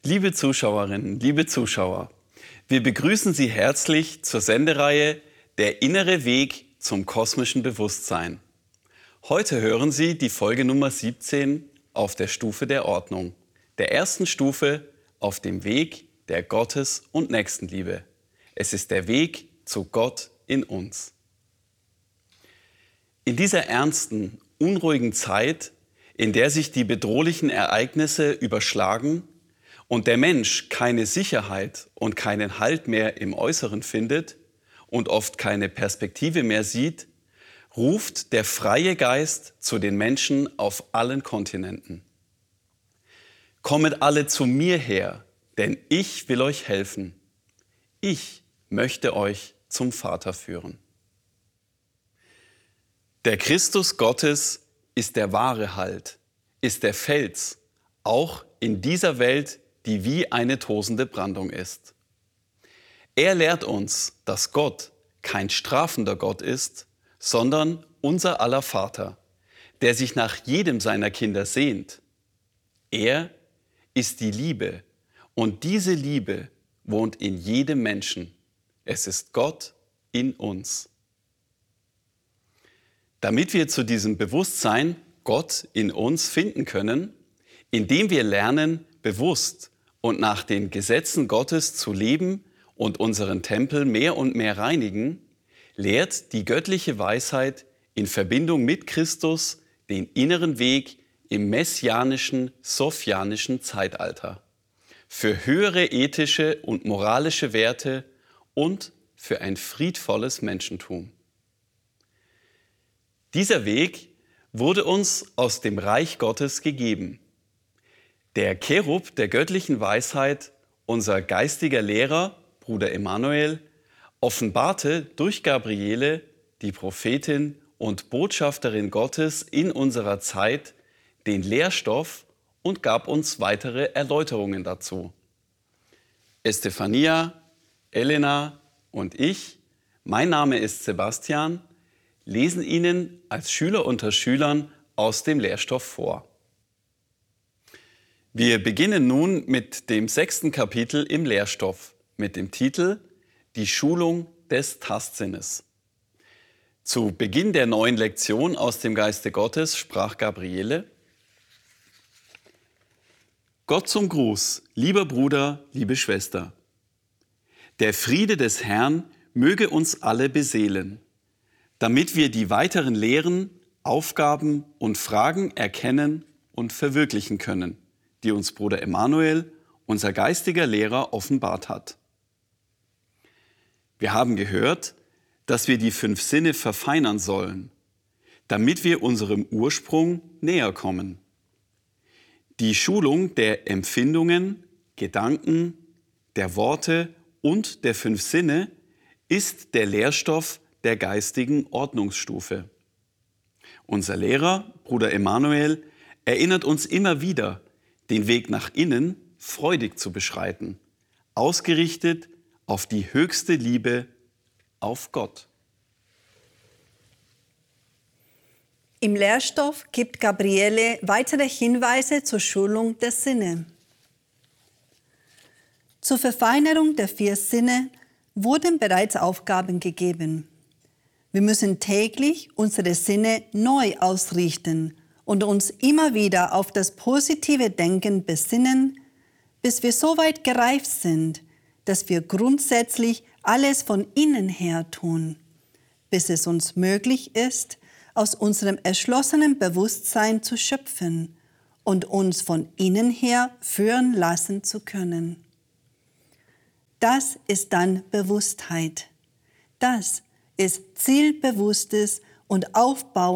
Liebe Zuschauerinnen, liebe Zuschauer, wir begrüßen Sie herzlich zur Sendereihe Der innere Weg zum kosmischen Bewusstsein. Heute hören Sie die Folge Nummer 17 auf der Stufe der Ordnung, der ersten Stufe auf dem Weg der Gottes- und Nächstenliebe. Es ist der Weg zu Gott in uns. In dieser ernsten, unruhigen Zeit, in der sich die bedrohlichen Ereignisse überschlagen und der Mensch keine Sicherheit und keinen Halt mehr im Äußeren findet und oft keine Perspektive mehr sieht, ruft der freie Geist zu den Menschen auf allen Kontinenten. Kommet alle zu mir her, denn ich will euch helfen. Ich möchte euch zum Vater führen. Der Christus Gottes ist der wahre Halt, ist der Fels, auch in dieser Welt, die wie eine tosende Brandung ist. Er lehrt uns, dass Gott kein strafender Gott ist, sondern unser aller Vater, der sich nach jedem seiner Kinder sehnt. Er ist die Liebe und diese Liebe wohnt in jedem Menschen. Es ist Gott in uns. Damit wir zu diesem Bewusstsein Gott in uns finden können, indem wir lernen, bewusst und nach den Gesetzen Gottes zu leben und unseren Tempel mehr und mehr reinigen, lehrt die göttliche Weisheit in Verbindung mit Christus den inneren Weg im messianischen, sophianischen Zeitalter für höhere ethische und moralische Werte und für ein friedvolles Menschentum. Dieser Weg wurde uns aus dem Reich Gottes gegeben. Der Cherub der göttlichen Weisheit, unser geistiger Lehrer, Bruder Emanuel, offenbarte durch Gabriele, die Prophetin und Botschafterin Gottes in unserer Zeit, den Lehrstoff und gab uns weitere Erläuterungen dazu. Estefania, Elena und ich, mein Name ist Sebastian, lesen Ihnen als Schüler unter Schülern aus dem Lehrstoff vor. Wir beginnen nun mit dem 6. Kapitel im Lehrstoff mit dem Titel Die Schulung des Tastsinnes. Zu Beginn der neuen Lektion aus dem Geiste Gottes sprach Gabriele: Gott zum Gruß, lieber Bruder, liebe Schwester. Der Friede des Herrn möge uns alle beseelen, damit wir die weiteren Lehren, Aufgaben und Fragen erkennen und verwirklichen können, die uns Bruder Emanuel, unser geistiger Lehrer, offenbart hat. Wir haben gehört, dass wir die 5 Sinne verfeinern sollen, damit wir unserem Ursprung näher kommen. Die Schulung der Empfindungen, Gedanken, der Worte und der 5 Sinne ist der Lehrstoff der geistigen Ordnungsstufe. Unser Lehrer, Bruder Emanuel, erinnert uns immer wieder, den Weg nach innen freudig zu beschreiten, ausgerichtet auf die höchste Liebe, auf Gott. Im Lehrstoff gibt Gabriele weitere Hinweise zur Schulung der Sinne. Zur Verfeinerung der 4 Sinne wurden bereits Aufgaben gegeben. Wir müssen täglich unsere Sinne neu ausrichten und uns immer wieder auf das positive Denken besinnen, bis wir so weit gereift sind, dass wir grundsätzlich alles von innen her tun, bis es uns möglich ist, aus unserem erschlossenen Bewusstsein zu schöpfen und uns von innen her führen lassen zu können. Das ist dann Bewusstheit. Das ist zielbewusstes und aufbauendes